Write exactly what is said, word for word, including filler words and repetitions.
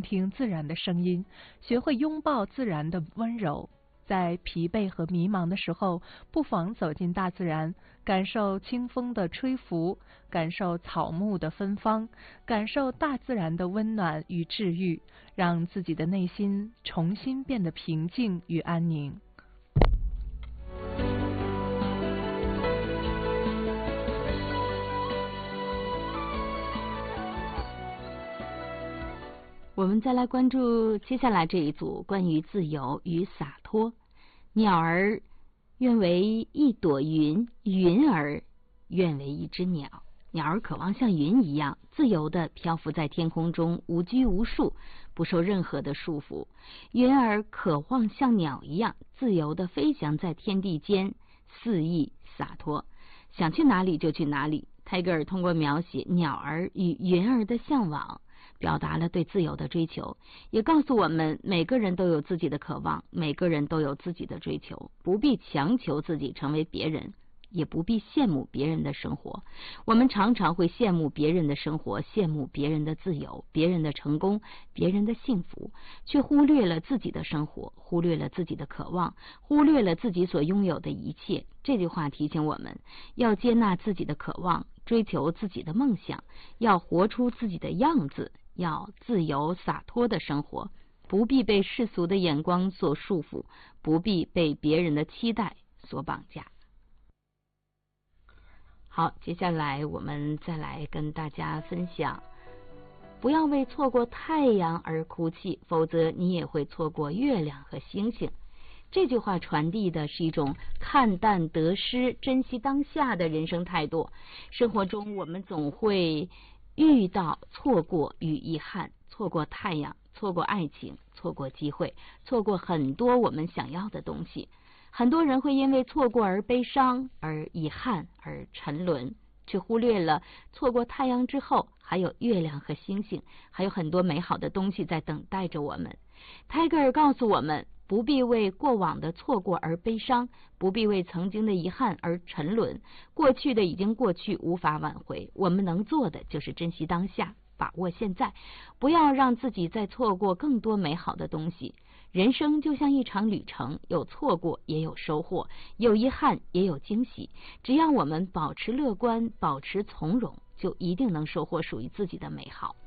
听自然的声音，学会拥抱自然的温柔。在疲惫和迷茫的时候，不妨走进大自然，感受清风的吹拂，感受草木的芬芳，感受大自然的温暖与治愈，让自己的内心重新变得平静与安宁。 我们再来关注接下来这一组关于自由与洒脱。鸟儿愿为一朵云，云儿愿为一只鸟。鸟儿渴望像云一样自由地漂浮在天空中，无拘无束，不受任何的束缚。云儿渴望像鸟一样自由地飞翔在天地间，肆意洒脱，想去哪里就去哪里。泰戈尔通过描写鸟儿与云儿的向往，表达了对自由的追求，也告诉我们每个人都有自己的渴望，每个人都有自己的追求，不必强求自己成为别人，也不必羡慕别人的生活。我们常常会羡慕别人的生活，羡慕别人的自由，别人的成功，别人的幸福，却忽略了自己的生活，忽略了自己的渴望，忽略了自己所拥有的一切。这句话提醒我们要接纳自己的渴望，追求自己的梦想，要活出自己的样子，要自由洒脱的生活，不必被世俗的眼光所束缚，不必被别人的期待所绑架。好，接下来我们再来跟大家分享，不要为错过太阳而哭泣，否则你也会错过月亮和星星。这句话传递的是一种看淡得失、珍惜当下的人生态度。生活中我们总会遇到错过与遗憾，错过太阳，错过爱情，错过机会，错过很多我们想要的东西。很多人会因为错过而悲伤，而遗憾，而沉沦，却忽略了错过太阳之后还有月亮和星星，还有很多美好的东西在等待着我们。泰戈尔告诉我们，不必为过往的错过而悲伤，不必为曾经的遗憾而沉沦。过去的已经过去，无法挽回。我们能做的就是珍惜当下，把握现在，不要让自己再错过更多美好的东西。人生就像一场旅程，有错过也有收获，有遗憾也有惊喜。只要我们保持乐观，保持从容，就一定能收获属于自己的美好。